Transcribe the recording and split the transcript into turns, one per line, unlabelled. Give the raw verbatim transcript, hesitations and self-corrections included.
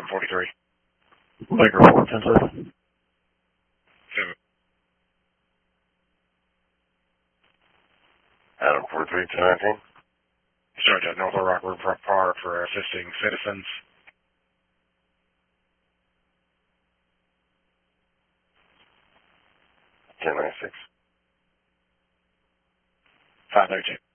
forty-three.
Baker four, ten seven.
Seven.
Adam forty-three, ten nineteen.
Discharge at North Little Rock Riverfront Park for assisting citizens.
ten ninety-six.
five thirty-two.